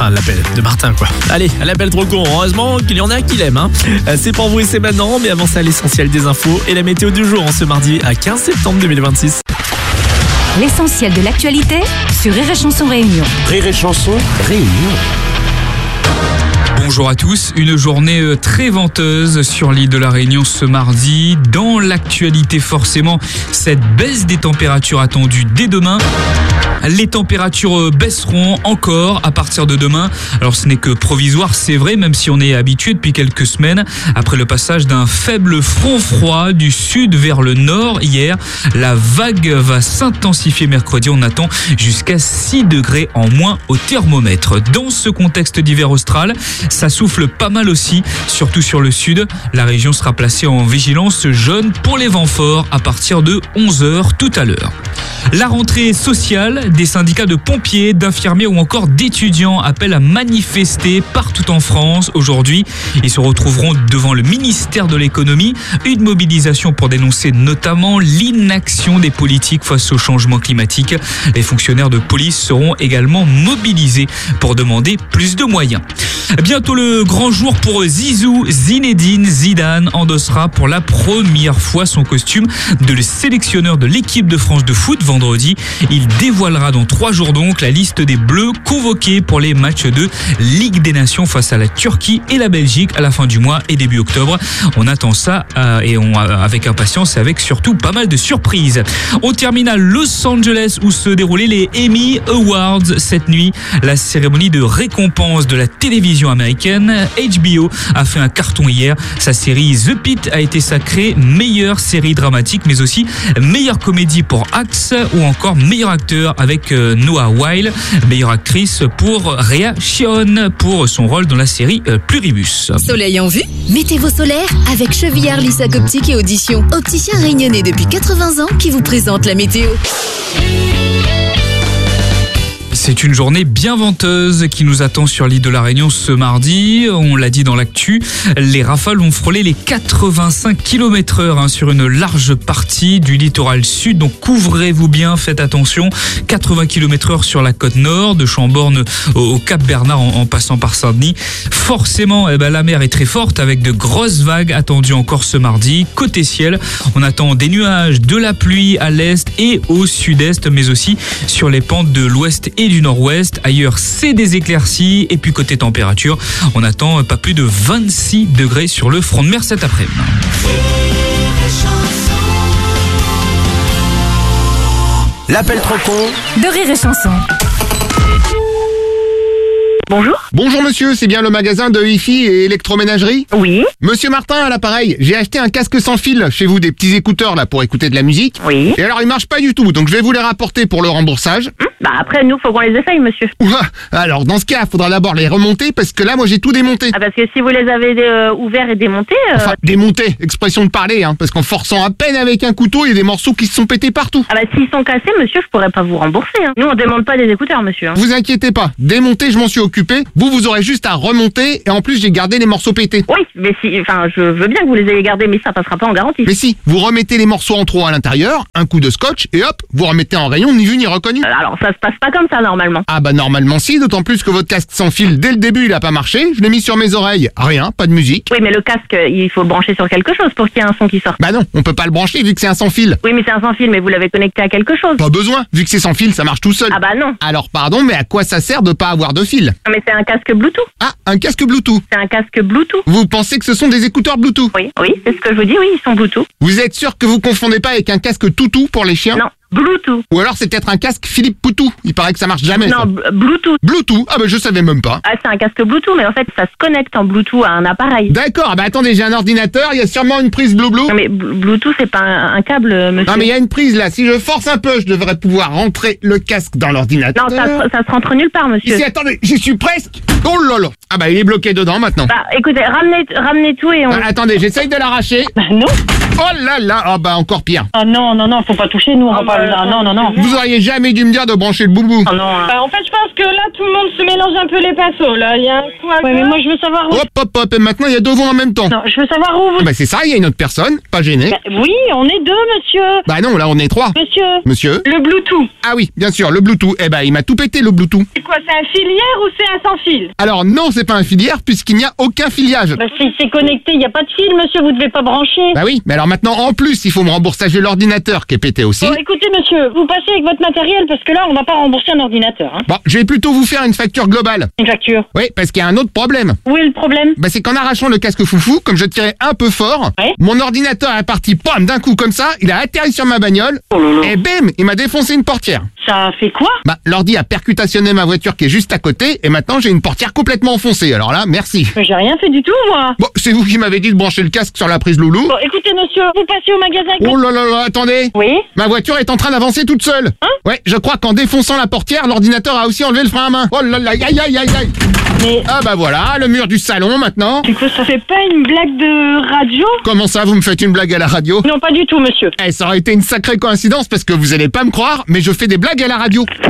l'appel de Martin, quoi. Allez, l'appel trop con. Heureusement qu'il y en a qui l'aiment, hein. C'est pour vous et c'est maintenant, mais avant ça, l'essentiel des infos et la météo du jour en ce mardi à 15 septembre 2026. L'essentiel de l'actualité sur Rire et Chanson Réunion. Rire et Chanson Réunion. Bonjour à tous, une journée très venteuse sur l'île de la Réunion ce mardi. Dans l'actualité forcément, cette baisse des températures attendue dès demain. Les températures baisseront encore à partir de demain. Alors ce n'est que provisoire, c'est vrai, même si on est habitué depuis quelques semaines. Après le passage d'un faible front froid du sud vers le nord hier, la vague va s'intensifier mercredi. On attend jusqu'à 6 degrés en moins au thermomètre. Dans ce contexte d'hiver austral, ça souffle pas mal aussi, surtout sur le sud. La région sera placée en vigilance jaune pour les vents forts à partir de 11h tout à l'heure. La rentrée sociale, des syndicats de pompiers, d'infirmiers ou encore d'étudiants appellent à manifester partout en France aujourd'hui. Ils se retrouveront devant le ministère de l'économie. Une mobilisation pour dénoncer notamment l'inaction des politiques face au changement climatique. Les fonctionnaires de police seront également mobilisés pour demander plus de moyens. Bientôt le grand jour pour Zizou. Zinedine Zidane endossera pour la première fois son costume de le sélectionneur de l'équipe de France de foot vendredi. Il dévoilera dans 3 jours donc la liste des Bleus convoqués pour les matchs de Ligue des Nations face à la Turquie et la Belgique à la fin du mois et début octobre. On attend ça avec impatience et avec surtout pas mal de surprises. On termine à Los Angeles où se déroulaient les Emmy Awards cette nuit. La cérémonie de récompense de la télévision américaine. HBO a fait un carton hier. Sa série The Pitt a été sacrée meilleure série dramatique mais aussi meilleure comédie pour Axe ou encore meilleur acteur avec Noah Wyle, meilleure actrice pour Rhea Seehon pour son rôle dans la série Pluribus. Soleil en vue? Météo solaire avec Chevillard Lissac Optique et Audition. Opticien réunionnais depuis 80 ans qui vous présente la météo. C'est une journée bien venteuse qui nous attend sur l'île de la Réunion ce mardi. On l'a dit dans l'actu, les rafales vont frôler les 85 km/h sur une large partie du littoral sud. Donc couvrez-vous bien, faites attention. 80 km/h sur la côte nord, de Chambord au Cap Bernard en passant par Saint-Denis. Forcément, la mer est très forte avec de grosses vagues attendues encore ce mardi. Côté ciel, on attend des nuages, de la pluie à l'est et au sud-est, mais aussi sur les pentes de l'ouest et du nord-ouest. Ailleurs, c'est des éclaircies. Et puis côté température, on attend pas plus de 26 degrés sur le front de mer cet après-midi. L'appel trop con De Rire et Chanson. Bonjour. Bonjour monsieur, c'est bien le magasin de hi-fi et électroménagerie? Oui. Monsieur Martin à l'appareil, j'ai acheté un casque sans fil chez vous, des petits écouteurs là pour écouter de la musique. Oui. Et alors ils marchent pas du tout, donc je vais vous les rapporter pour le remboursage. Après, nous, faut qu'on les essaye, monsieur. Ouah, alors dans ce cas, faudra d'abord les remonter parce que là moi j'ai tout démonté. Ah, parce que si vous les avez ouverts et démontés... Enfin, démonter, expression de parler, hein, parce qu'en forçant à peine avec un couteau, il y a des morceaux qui se sont pétés partout. s'ils sont cassés, monsieur, je pourrais pas vous rembourser. Hein. Nous, on démonte pas des écouteurs, monsieur. Hein. Vous inquiétez pas, démonter je m'en suis occupé, vous aurez juste à remonter et en plus j'ai gardé les morceaux pétés. Oui, mais je veux bien que vous les ayez gardés, mais ça passera pas en garantie. Mais si, vous remettez les morceaux en trop à l'intérieur, un coup de scotch et hop, vous remettez en rayon, ni vu ni reconnu. Alors, ça se passe pas comme ça, normalement. Ah bah normalement si, d'autant plus que votre casque sans fil, dès le début, il a pas marché. Je l'ai mis sur mes oreilles. Rien, pas de musique. Oui, mais le casque, il faut le brancher sur quelque chose pour qu'il y ait un son qui sorte. Bah non, on peut pas le brancher vu que c'est un sans fil. Oui, mais c'est un sans fil, mais vous l'avez connecté à quelque chose. Pas besoin, vu que c'est sans fil, ça marche tout seul. Ah bah non. Alors pardon, mais à quoi ça sert de pas avoir de fil? Non, mais c'est un casque Bluetooth. Ah, un casque Bluetooth. C'est un casque Bluetooth. Vous pensez que ce sont des écouteurs Bluetooth? Oui, c'est ce que je vous dis, oui, ils sont Bluetooth. Vous êtes sûr que vous confondez pas avec un casque Toutou pour les chiens? Non. Bluetooth. Ou alors c'est peut-être un casque Philippe Poutou. Il paraît que ça marche jamais. Non, ça. Bluetooth. Bluetooth. Ah bah je savais même pas. Ah, c'est un casque Bluetooth, mais en fait ça se connecte en Bluetooth à un appareil. D'accord, bah attendez, j'ai un ordinateur, il y a sûrement une prise Bluetooth. Non mais Bluetooth c'est pas un câble, monsieur. Non mais il y a une prise là, si je force un peu, je devrais pouvoir rentrer le casque dans l'ordinateur. Non, ça se rentre nulle part, monsieur. Ici, attendez, j'y suis presque. Oh là là. Ah bah il est bloqué dedans maintenant. Bah écoutez, ramenez tout et on... Attendez, j'essaye de l'arracher. Bah non. Oh là là, ah bah encore pire. Ah non, faut pas toucher, nous, on va pas... Non. Vous auriez jamais dû me dire de brancher le boubou. Ah non. En fait, je pense que là, tout le monde se mélange un peu les pinceaux, là. Il y a un coup à Ouais, mais moi, je veux savoir où... Hop, et maintenant il y a deux voix en même temps. Non, je veux savoir où vous... Bah c'est ça, il y a une autre personne, pas gêné. Oui, on est deux, monsieur. Bah non, là on est trois. Monsieur Le Bluetooth. Ah oui, bien sûr, le Bluetooth. Eh ben il m'a tout pété le Bluetooth. C'est quoi, c'est un filière ou c'est un sans fil? Alors non, c'est pas un filière puisqu'il n'y a aucun filiage. Bah si c'est connecté, il n'y a pas de fil, monsieur, vous devez pas brancher. Bah oui, mais alors maintenant en plus il faut me rembourser l'ordinateur qui est pété aussi. Bon, écoutez, monsieur, vous passez avec votre matériel parce que là, on va pas rembourser un ordinateur. Hein. Bon, je vais plutôt vous faire une facture globale. Une facture. Oui, parce qu'il y a un autre problème. Où est le problème? Bah c'est qu'en arrachant le casque foufou, comme je tirais un peu fort, Ouais. mon ordinateur est parti pam d'un coup comme ça, il a atterri sur ma bagnole, et bim, il m'a défoncé une portière. Ça fait quoi? Bah l'ordi a percutationné ma voiture qui est juste à côté, et maintenant j'ai une portière complètement enfoncée, alors là, merci. Mais j'ai rien fait du tout, moi. Bon, c'est vous qui m'avez dit de brancher le casque sur la prise loulou. Bon, écoutez, monsieur, vous passez au magasin avec... Oh là là là, attendez. Oui. Ma voiture est en train d'avancer toute seule. Hein? Ouais, je crois qu'en défonçant la portière, l'ordinateur a aussi enlevé le frein à main. Oh là là, aïe aïe aïe aïe. Mais... Ah bah voilà, le mur du salon maintenant. Du coup, ça fait pas une blague de radio? Comment ça, vous me faites une blague à la radio? Non, pas du tout, monsieur. Eh, ça aurait été une sacrée coïncidence parce que vous allez pas me croire, mais je fais des blagues à la radio.